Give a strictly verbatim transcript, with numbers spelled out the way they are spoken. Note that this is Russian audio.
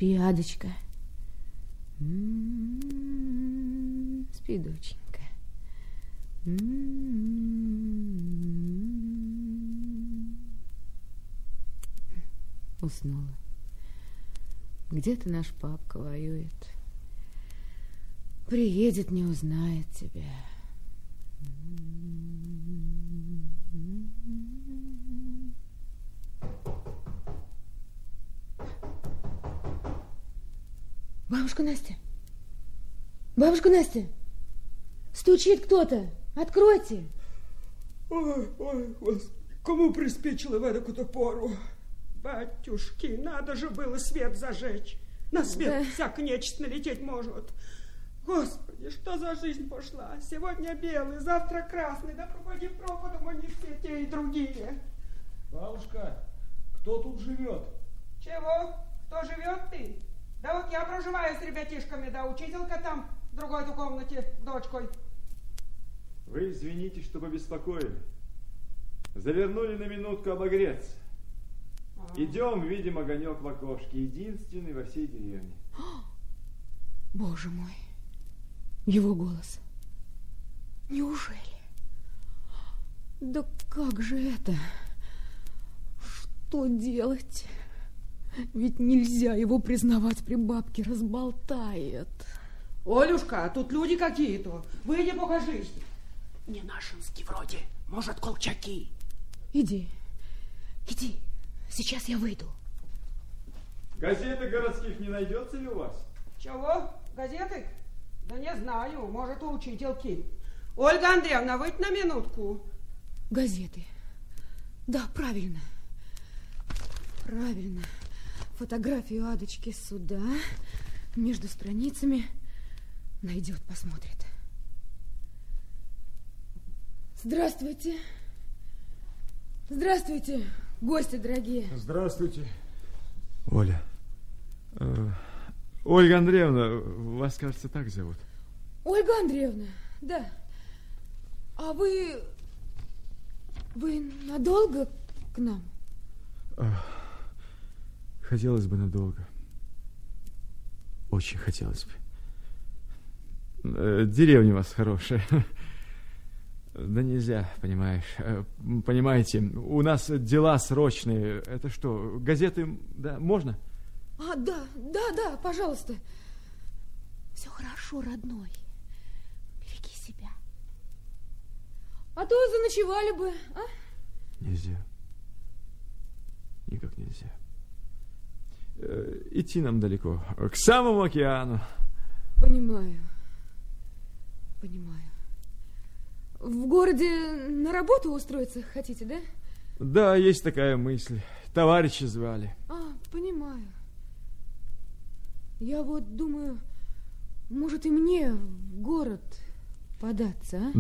Спи, Адочка. М-м-м, спи, доченька. М-м-м. Уснула. Где-то наш папка воюет. Приедет, не узнает тебя. Бабушка Настя! Бабушка Настя! Стучит кто-то! Откройте! Ой, ой, Господи, кому приспичило в эту пору? Батюшки, надо же было свет зажечь. На свет да. Всяко нечисть налететь может. Господи, что за жизнь пошла? Сегодня белый, завтра красный. Да пропади пропадом они все те и другие. Бабушка, кто тут живет? Чего? Кто живет ты? Да вот я проживаю с ребятишками, да учителька там в другой-то комнате с дочкой. Вы извините, что побеспокоили. Завернули на минутку обогреться. А-а-а. Идем, видим огонек в окошке, единственный во всей деревне. Боже мой, его голос. Неужели? Да как же это? Что делать? Ведь нельзя его признавать при бабке, разболтает. Олюшка, тут люди какие-то. Выйди, покажись. Не нашинские вроде, может, колчаки. Иди, иди, сейчас я выйду. Газеты городских не найдется ли у вас? Чего? Газеты? Да не знаю, может, у учительки. Ольга Андреевна, выйдь на минутку. Газеты. Да, правильно. Правильно. Фотографию Адочки сюда, между страницами. Найдет, посмотрит. Здравствуйте. Здравствуйте, гости дорогие. Здравствуйте. Оля. Э, Ольга Андреевна, вас, кажется, так зовут. Ольга Андреевна, да. А вы... Вы надолго к нам? Хотелось бы надолго. Очень хотелось бы. Деревня у вас хорошая. Да нельзя, понимаешь. Понимаете, у нас дела срочные. Это что, газеты, да, можно? А, да, да, да, пожалуйста. Все хорошо, родной. Береги себя. А то заночевали бы, а? Нельзя. Никак нельзя. Идти нам далеко, к самому океану. Понимаю. Понимаю. В городе на работу устроиться хотите, да? Да, есть такая мысль. Товарищи звали. А, понимаю. Я вот думаю, может и мне в город податься, а?